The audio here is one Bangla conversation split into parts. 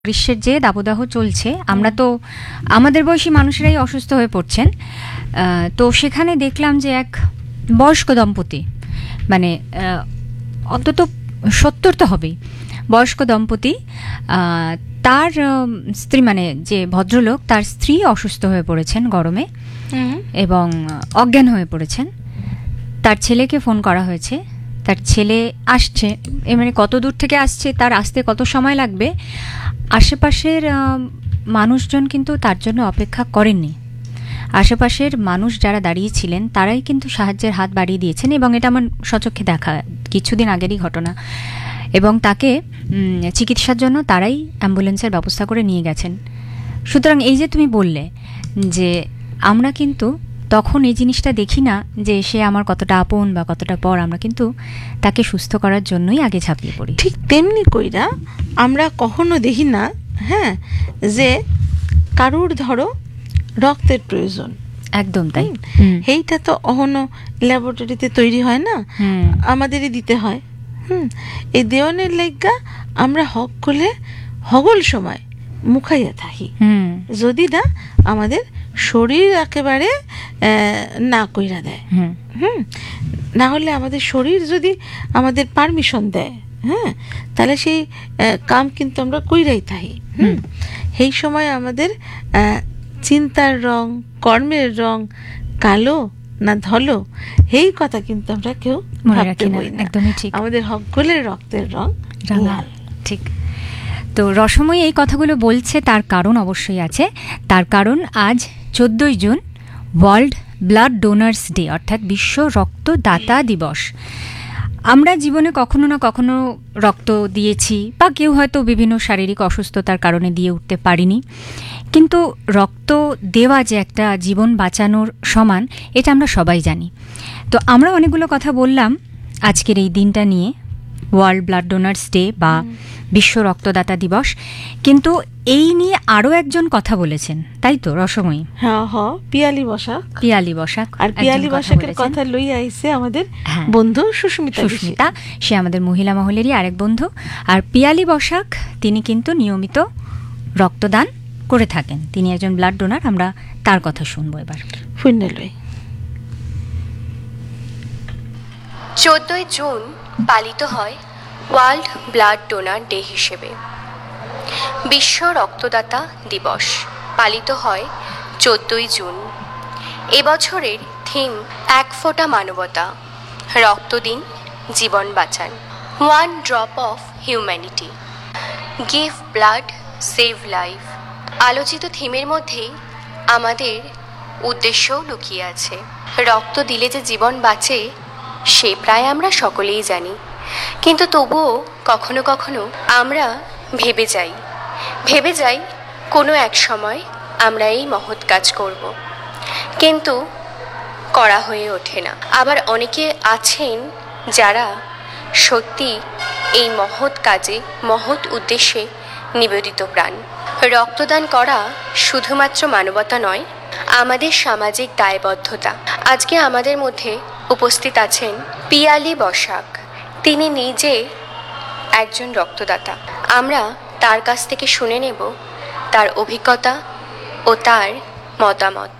গ্রীষ্মের যে দাবদাহ চলছে, আমরা তো আমাদের বয়সী মানুষেরাই অসুস্থ হয়ে পড়ছেন। তো সেখানে দেখলাম যে এক বয়স্ক দম্পতি, মানে অন্তত 70 তো হবেই, বয়স্ক দম্পতি, তার স্ত্রী, মানে যে ভদ্রলোক, তার স্ত্রী অসুস্থ হয়ে পড়েছেন গরমে এবং অজ্ঞান হয়ে পড়েছেন। তার ছেলেকে ফোন করা হয়েছে, তার ছেলে আসছে, মানে কত দূর থেকে আসছে, তার আসতে কত সময় লাগবে, আশেপাশের মানুষজন কিন্তু তার জন্য অপেক্ষা করেননি। আশেপাশের মানুষ যারা দাঁড়িয়েছিলেন তারাই কিন্তু সাহায্যের হাত বাড়িয়ে দিয়েছেন, এবং এটা আমার সচক্ষে দেখা, কিছুদিন আগেরই ঘটনা। এবং তাকে চিকিৎসার জন্য তারাই অ্যাম্বুলেন্সের ব্যবস্থা করে নিয়ে গেছেন। সুতরাং এই যে তুমি বললে যে আমরা কিন্তু তখন এই জিনিসটা দেখি না যে সে আমার কতটা আপন বা কতটা পর, আমরা কিন্তু তাকে সুস্থ করার জন্যই আগে ঝাঁপিয়ে পড়ি। ঠিক তেমনি কইরা আমরা কখনো দেখি না, হ্যাঁ, যে কারুর ধরো রক্তের প্রয়োজন, একদম তাই। এইটা তো অহনো ল্যাবরেটরিতে তৈরি হয় না, আমাদেরই দিতে হয়। এই দেওয়ানের লাইগা আমরা হক করলে হগল সময় মুখাইয়া থাকি, যদি না আমাদের শরীর একেবারে না কইরা দেয়। না হলে আমাদের শরীর যদি আমাদের পারমিশন দেয়, হ্যাঁ, তাহলে সেই কাম কিন্তু আমরা কইরাই থাকি। সেই সময় আমাদের চিন্তার রং, কর্মের রং কালো না ধলো, এই কথা কিন্তু আমরা কেউ ভাবতে পারি না। একদমই ঠিক। আমাদের হকগুলের রক্তের রং লাল। ঠিক। তো রসময়ী এই কথাগুলো বলছে, তার কারণ অবশ্যই আছে। তার কারণ আজ 14ই June world blood donors day, অর্থাৎ বিশ্ব রক্তদাতা দিবস। আমরা জীবনে কখনো না কখনো রক্ত দিয়েছি, বা কেউ হয়তো বিভিন্ন শারীরিক অসুস্থতার কারণে দিয়ে উঠতে পারিনি, কিন্তু রক্ত দেওয়া যে একটা জীবন বাঁচানোর সমান, এটা আমরা সবাই জানি। তো আমরা অনেকগুলো কথা বললাম আজকের এই দিনটা নিয়ে, ওয়ার্ল্ড ব্লাড ডোনার্স ডে বা বিশ্ব রক্তদাতা দিবস, কিন্তু এই নিয়ে আরও একজন কথা বলেছেন, তাই তো রসময়ী? হ্যাঁ, পিয়ালি বসাক। পিয়ালি বসাক, আর পিয়ালি বসাকের কথা লই আইছে আমাদের বন্ধু সুস্মিতা। সে আমাদের মহিলা মহলেরই আরেক বন্ধু। আর পিয়ালি বসাক তিনি কিন্তু নিয়মিত রক্তদান করে থাকেন, তিনি একজন ব্লাড ডোনার। আমরা তার কথা শুনবো এবার। 14ই জুন পালিত হয় ওয়ার্ল্ড ব্লাড ডোনার ডে হিসেবে। বিশ্ব রক্তদাতা দিবস পালিত হয় 14ই জুন। এবছরের থিম এক ফোঁটা মানবতা, রক্ত দিন, জীবন বাঁচান। One drop of humanity, give blood, save life. আলোচিত থিমের মধ্যেই আমাদের উদ্দেশ্যও লুকিয়ে আছে। রক্ত দিলে যে জীবন বাঁচে সে প্রায় আমরা সকলেই জানি, কিন্তু তবুও কখনো কখনো আমরা ভেবে যাই কোনো এক সময় আমরা এই মহৎ কাজ করব, কিন্তু করা হয়ে ওঠে না। আবার অনেকে আছেন যারা সত্যি এই মহৎ কাজে, মহৎ উদ্দেশ্যে নিবেদিত প্রাণ। রক্তদান করা শুধুমাত্র মানবতা নয়, আমাদের সামাজিক দায়বদ্ধতা। আজকে আমাদের মধ্যে উপস্থিত আছেন পিয়ালি বসাক। তিনি নিজে একজন রক্তদাতা। আমরা তার কাছ থেকে শুনে নেব তার অভিজ্ঞতা ও তার মতামত।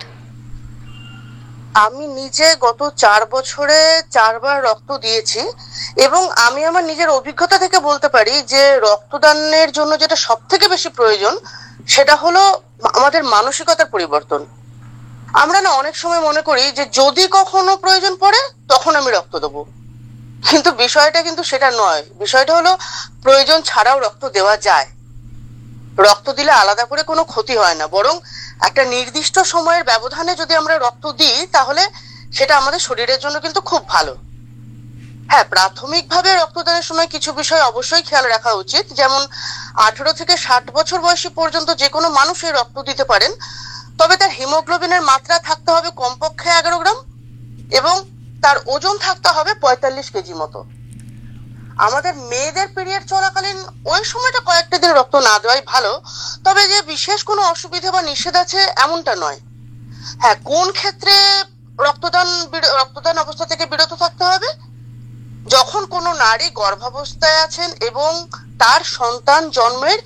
আমি নিজে গত 4 বছরে 4 বার রক্ত দিয়েছি, এবং আমি আমার নিজের অভিজ্ঞতা থেকে বলতে পারি যে রক্তদানের জন্য যেটা সব থেকে বেশি প্রয়োজন সেটা হলো আমাদের মানসিকতার পরিবর্তন। আমরা না অনেক সময় মনে করি যে যদি কখনো প্রয়োজন পড়ে তখন আমি রক্ত দেবো, কিন্তু বিষয়টা কিন্তু সেটা নয়। বিষয়টা হলো প্রয়োজন ছাড়াও রক্ত দেওয়া যায়। রক্ত দিলে আলাদা করে কোনো ক্ষতি হয় না, বরং একটা নির্দিষ্ট সময়ের ব্যবধানে যদি আমরা রক্ত দিই তাহলে সেটা আমাদের শরীরের জন্য কিন্তু খুব ভালো। হ্যাঁ, প্রাথমিকভাবে রক্তদানের সময় কিছু বিষয় অবশ্যই খেয়াল রাখা উচিত, যেমন 18 থেকে 60 বছর বয়সী পর্যন্ত যে কোনো মানুষই রক্ত দিতে পারেন, তবে তার হিমোগ্লোবিনের মাত্রা থাকতে হবে কমপক্ষে 11 গ্রাম এবং তার ওজন থাকতে হবে 45 কেজি মতো। আমাদের মেয়েদের পিরিয়ড চলাকালীন ওই সময়টা কয়েকটা দিন রক্ত না দেওয়াই ভালো, তবে যে বিশেষ কোনো অসুবিধা বা নিষেধ আছে এমনটা নয়। হ্যাঁ, কোন ক্ষেত্রে রক্তদান অবস্থা থেকে বিরত থাকতে হবে? যখন কোনো নারী গর্ভাবস্থায় আছেন এবং তার সন্তান জন্মের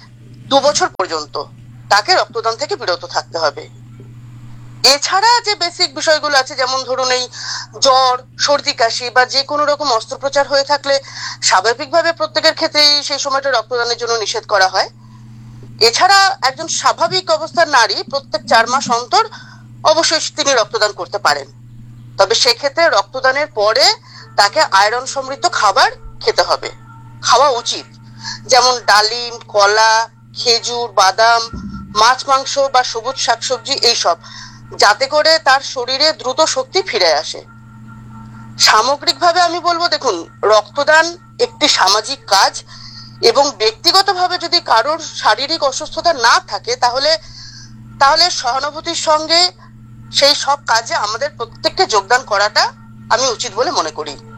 2 বছর পর্যন্ত তাকে রক্তদান থেকে বিরত থাকতে হবে। এছাড়া যে বেসিক বিষয়গুলো আছে, যেমন ধরুন এই জ্বর, সর্দি, কাশি বা যে কোনো রকম অস্ত্রোপচার হয়ে থাকলে স্বাভাবিকভাবে প্রত্যেকের ক্ষেত্রেই সেই সময়টা রক্তদানের জন্য নিষেধ করা হয়। এছাড়া একজন স্বাভাবিক অবস্থার নারী প্রত্যেক 4 মাস অন্তর অবশ্যই তিনি রক্তদান করতে পারেন। তবে সেক্ষেত্রে রক্তদানের পরে তাকে আয়রন সমৃদ্ধ খাবার খেতে হবে, খাওয়া উচিত, যেমন ডালিম, কলা, খেজুর, বাদাম, মাছ, মাংস বা সবুজ শাকসবজি, এইসব, যাতে করে তার শরীরে দ্রুত শক্তি ফিরে আসে। সামগ্রিকভাবে আমি বলবো, দেখুন, রক্তদান একটি সামাজিক কাজ এবং ব্যক্তিগতভাবে যদি কারোর শারীরিক অসুস্থতা না থাকে তাহলে সহানুভূতির সঙ্গে সেই সব কাজে আমাদের প্রত্যেককে যোগদান করাটা আমি উচিত বলে মনে করি।